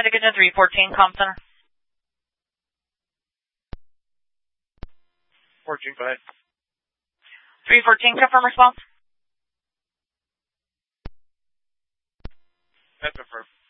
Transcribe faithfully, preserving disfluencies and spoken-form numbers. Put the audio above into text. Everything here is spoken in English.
try to get to three fourteen, comm center. fourteen, go ahead. three fourteen, confirm response. That's confirmed.